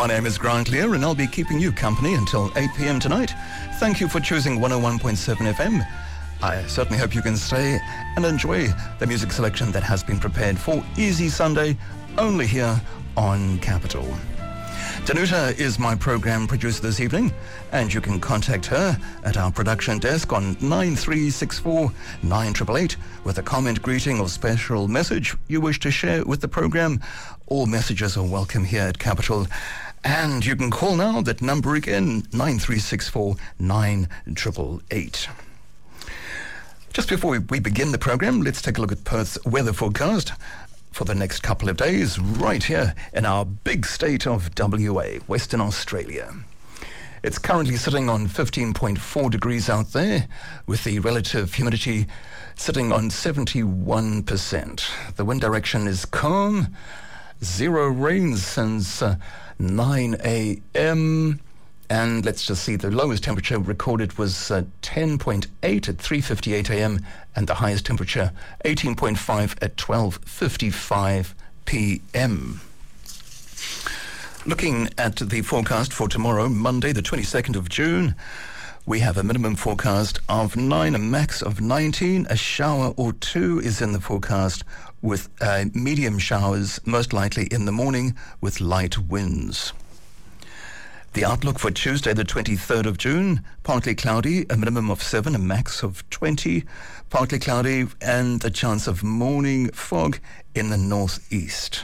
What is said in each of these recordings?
My name is Grant Lear and I'll be keeping you company until 8 p.m. tonight. Thank you for choosing 101.7 FM. I certainly hope you can stay and enjoy the music selection that has been prepared for Easy Sunday, only here on Capital. Danuta is my program producer this evening, and you can contact her at our production desk on 9364 9888 with a comment, greeting or special message you wish to share with the program. All messages are welcome here at Capital. And you can call now, that number again, 9364 9888. Just before we begin the program, let's take a look at Perth's weather forecast for the next couple of days, right here in our big state of WA, Western Australia. It's currently sitting on 15.4 degrees out there, with the relative humidity sitting on 71%. The wind direction is calm, zero rains since 9 a.m., and let's just see, the lowest temperature recorded was 10.8 at 3:58 a.m. and the highest temperature 18.5 at 12:55 p.m. Looking at the forecast for tomorrow, Monday, the 22nd of June, we have a minimum forecast of 9, a max of 19. A shower or two is in the forecast, with medium showers most likely in the morning with light winds. The outlook for Tuesday, the 23rd of June, partly cloudy, a minimum of 7, a max of 20, partly cloudy, and a chance of morning fog in the northeast.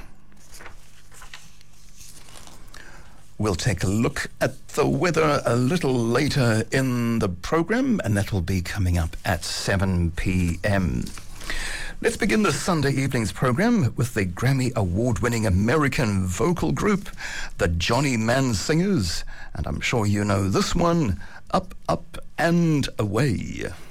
We'll take a look at the weather a little later in the program, and that will be coming up at 7 p.m. Let's begin this Sunday evening's program with the Grammy Award-winning American vocal group, the Johnny Mann Singers, and I'm sure you know this one, Up, Up and Away.